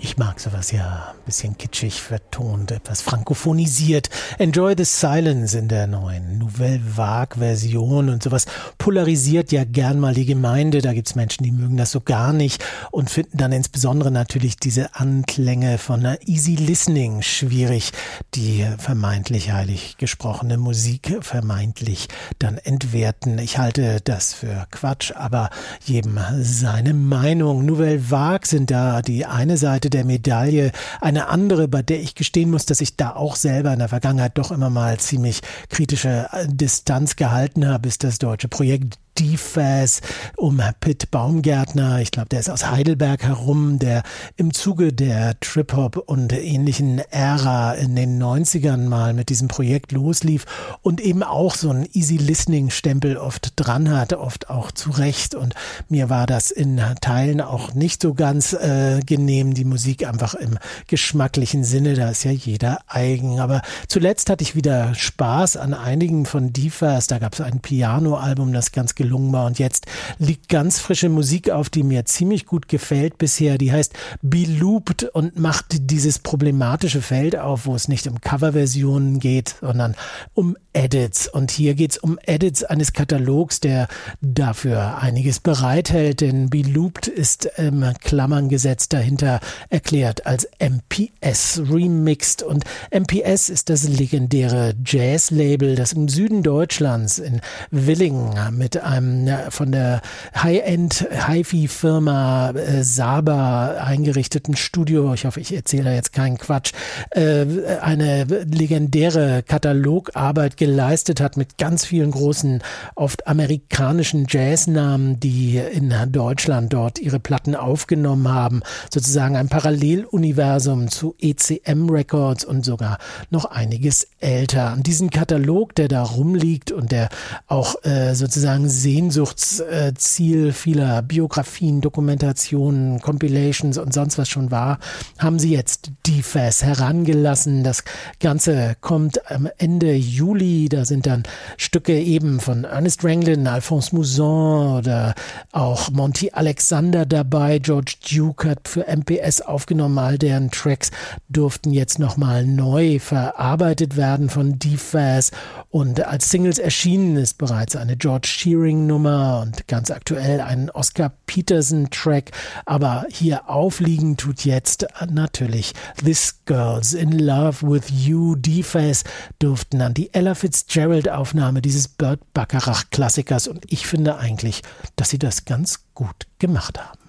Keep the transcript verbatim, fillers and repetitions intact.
Ich mag sowas ja ein bisschen kitschig vertont, etwas frankophonisiert. Enjoy the Silence in der neuen Nouvelle Vague-Version und sowas polarisiert ja gern mal die Gemeinde. Da gibt's Menschen, die mögen das so gar nicht und finden dann insbesondere natürlich diese Anklänge von einer Easy Listening schwierig, die vermeintlich heilig gesprochene Musik vermeintlich dann entwerten. Ich halte das für Quatsch, aber jedem seine Meinung. Nouvelle Vague sind da die eine Seite der Medaille, eine andere, bei der ich gestehen muss, dass ich da auch selber in der Vergangenheit doch immer mal ziemlich kritische Distanz gehalten habe, ist das deutsche Projekt D F A S um Pitt Baumgärtner. Ich glaube, der ist aus Heidelberg herum, der im Zuge der Trip-Hop und ähnlichen Ära in den neunzigern mal mit diesem Projekt loslief und eben auch so einen Easy-Listening-Stempel oft dran hat, oft auch zu Recht. Und mir war das in Teilen auch nicht so ganz äh, genehm, die Musik einfach im geschmacklichen Sinne, da ist ja jeder eigen. Aber zuletzt hatte ich wieder Spaß an einigen von D F A S. Da gab es ein Piano-Album, das ganz gelungen war. Und jetzt liegt ganz frische Musik auf, die mir ziemlich gut gefällt bisher. Die heißt Be Looped und macht dieses problematische Feld auf, wo es nicht um Coverversionen geht, sondern um Edits. Und hier geht es um Edits eines Katalogs, der dafür einiges bereithält, denn Be Looped ist in Klammern gesetzt dahinter erklärt als M P S Remixed. Und M P S ist das legendäre Jazz-Label, das im Süden Deutschlands in Willingen mit einem von der High-End Hi-Fi-Firma äh, Saba eingerichteten Studio, ich hoffe, ich erzähle da jetzt keinen Quatsch, äh, eine legendäre Katalogarbeit geleistet hat mit ganz vielen großen, oft amerikanischen Jazznamen, die in Deutschland dort ihre Platten aufgenommen haben. Sozusagen ein Paralleluniversum zu E C M Records und sogar noch einiges älter. Und diesen Katalog, der da rumliegt und der auch äh, sozusagen Sehnsuchtsziel vieler Biografien, Dokumentationen, Compilations und sonst was schon war, haben sie jetzt D F A S herangelassen. Das Ganze kommt am Ende Juli. Da sind dann Stücke eben von Ernest Ranglin, Alphonse Mouzon oder auch Monty Alexander dabei. George Duke hat für M P S aufgenommen. All deren Tracks durften jetzt nochmal neu verarbeitet werden von D F A S. Und als Singles erschienen ist bereits eine George Shearing-Nummer und ganz aktuell ein Oscar Peterson-Track. Aber hier aufliegen tut jetzt natürlich This Girl's in Love with You. D F A S durften an die Ella Fitzgerald-Aufnahme dieses Burt Bacharach-Klassikers und ich finde eigentlich, dass sie das ganz gut gemacht haben.